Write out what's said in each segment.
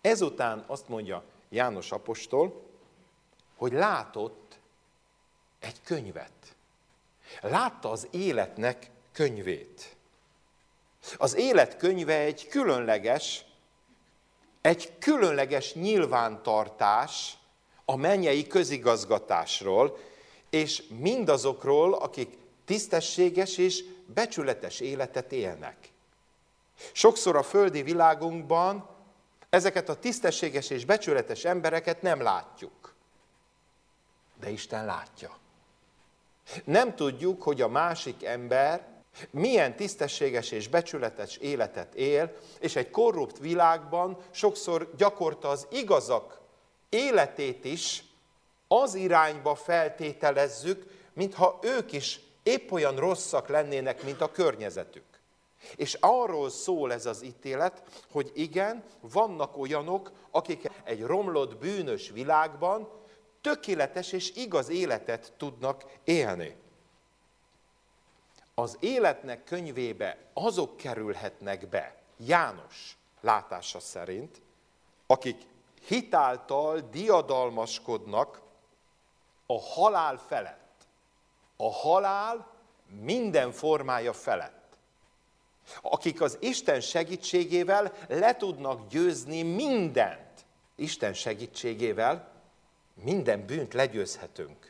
Ezután azt mondja János apostol, hogy látott egy könyvet. Látta az életnek könyvét. Az élet könyve egy különleges nyilvántartás a mennyei közigazgatásról, és mindazokról, akik tisztességes és becsületes életet élnek. Sokszor a földi világunkban ezeket a tisztességes és becsületes embereket nem látjuk. De Isten látja. Nem tudjuk, hogy a másik ember milyen tisztességes és becsületes életet él, és egy korrupt világban sokszor gyakorta az igazak életét is az irányba feltételezzük, mintha ők is épp olyan rosszak lennének, mint a környezetük. És arról szól ez az ítélet, hogy igen, vannak olyanok, akik egy romlott, bűnös világban tökéletes és igaz életet tudnak élni. Az életnek könyvébe azok kerülhetnek be, János látása szerint, akik hitáltal diadalmaskodnak a halál felett. A halál minden formája felett. Akik az Isten segítségével le tudnak győzni mindent. Isten segítségével minden bűnt legyőzhetünk.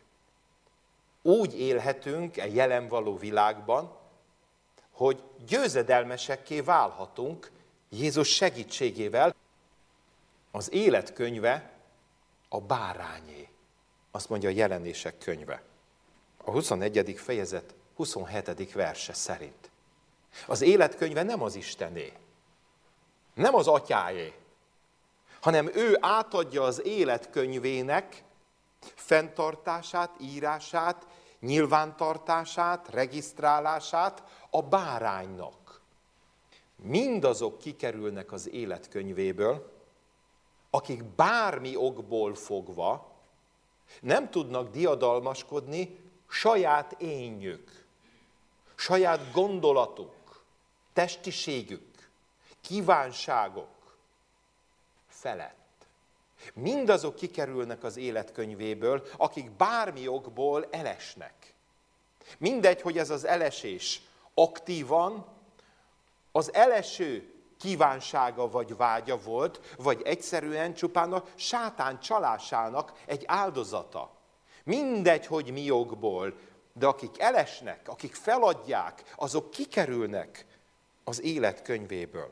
Úgy élhetünk e jelen való világban, hogy győzedelmesekké válhatunk Jézus segítségével. Az életkönyve a bárányé, azt mondja a Jelenések könyve. A 21. fejezet 27. verse szerint. Az életkönyve nem az Istené, nem az Atyáé, hanem ő átadja az életkönyvének fenntartását, írását, nyilvántartását, regisztrálását a báránynak. Mindazok kikerülnek az életkönyvéből, akik bármi okból fogva nem tudnak diadalmaskodni saját énjük, saját gondolatuk, testiségük, kívánságok felett. Mindazok kikerülnek az életkönyvéből, akik bármi okból elesnek. Mindegy, hogy ez az elesés aktívan, az eleső kívánsága vagy vágya volt, vagy egyszerűen csupán a sátán csalásának egy áldozata. Mindegy, hogy mi okból, de akik elesnek, akik feladják, azok kikerülnek az élet könyvéből.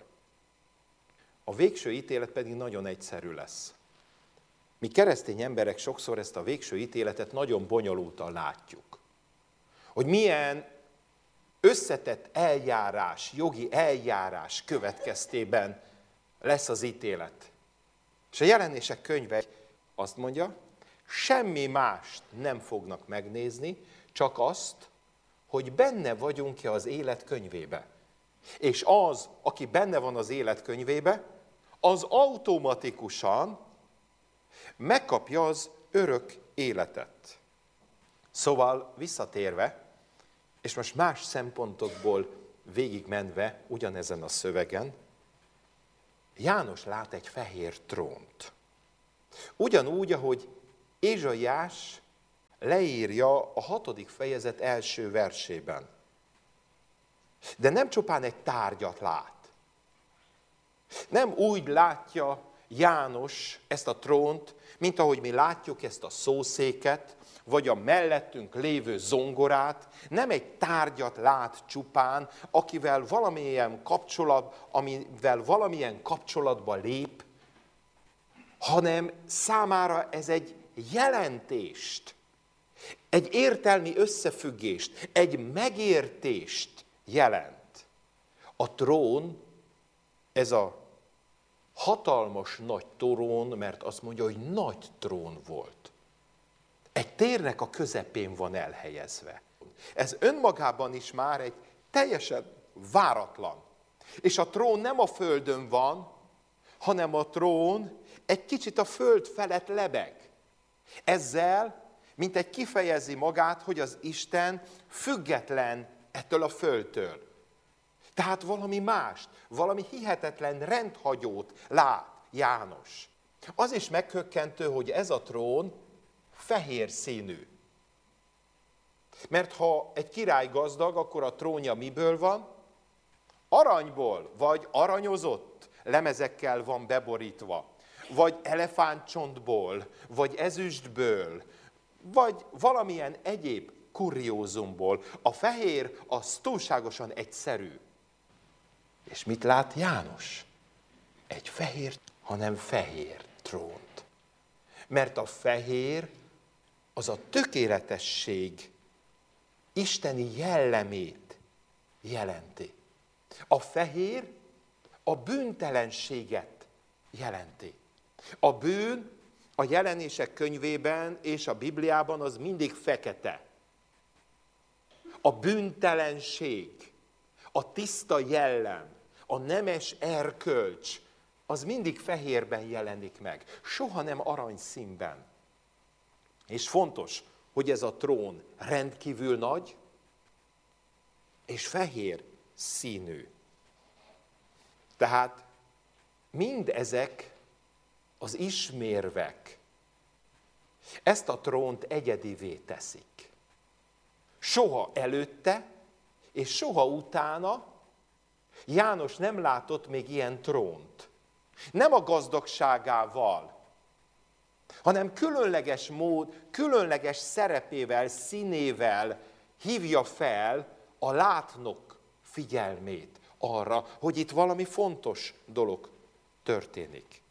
A végső ítélet pedig nagyon egyszerű lesz. Mi keresztény emberek sokszor ezt a végső ítéletet nagyon bonyolultan látjuk. Hogy milyen összetett eljárás, jogi eljárás következtében lesz az ítélet. És a Jelenések könyve azt mondja, semmi mást nem fognak megnézni, csak azt, hogy benne vagyunk-e az élet könyvébe. És az, aki benne van az élet könyvébe, az automatikusan megkapja az örök életet. Szóval visszatérve, és most más szempontokból végigmenve ugyanezen a szövegen, János lát egy fehér trónt. Ugyanúgy, ahogy Ézsaiás leírja a 6. fejezet első versében. De nem csupán egy tárgyat lát. Nem úgy látja János ezt a trónt, mint ahogy mi látjuk ezt a szószéket, vagy a mellettünk lévő zongorát, nem egy tárgyat lát csupán, amivel valamilyen kapcsolatba lép, hanem számára ez egy jelentést, egy értelmi összefüggést, egy megértést jelent. A trón, ez a hatalmas nagy trón, mert azt mondja, hogy nagy trón volt. Egy térnek a közepén van elhelyezve. Ez önmagában is már egy teljesen váratlan. És a trón nem a földön van, hanem a trón egy kicsit a föld felett lebeg. Ezzel, mint egy kifejezi magát, hogy az Isten független ettől a földtől. Tehát valami mást, valami hihetetlen rendhagyót lát János? Az is meghökkentő, hogy ez a trón fehér színű. Mert ha egy király gazdag, akkor a trónja miből van? Aranyból, vagy aranyozott lemezekkel van beborítva, vagy elefántcsontból, vagy ezüstből, vagy valamilyen egyéb kuriózumból. A fehér az túlságosan egyszerű. És mit lát János? Egy fehér, hanem fehér trónt. Mert a fehér az a tökéletesség isteni jellemét jelenti. A fehér a bűntelenséget jelenti. A bűn a Jelenések könyvében és a Bibliában az mindig fekete. A bűntelenség, a tiszta jellem, a nemes erkölcs, az mindig fehérben jelenik meg, soha nem aranyszínben. És fontos, hogy ez a trón rendkívül nagy, és fehér színű. Tehát mindezek az ismérvek ezt a trónt egyedivé teszik. Soha előtte és soha utána János nem látott még ilyen trónt. Nem a gazdagságával, hanem különleges szerepével, színével hívja fel a látnok figyelmét arra, hogy itt valami fontos dolog történik.